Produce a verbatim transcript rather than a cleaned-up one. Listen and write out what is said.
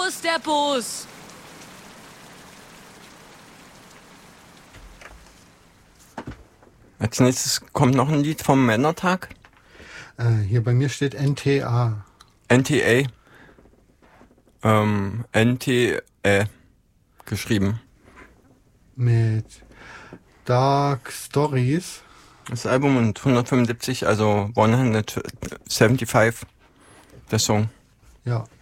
ist der Bus. Als nächstes kommt noch ein Lied vom Männertag. Äh, hier bei mir steht N T A. N T A. Ähm, N T A geschrieben. Mit Dark Stories. Das Album und hundertfünfundsiebzig, also hundertfünfundsiebzig, der Song. Ja.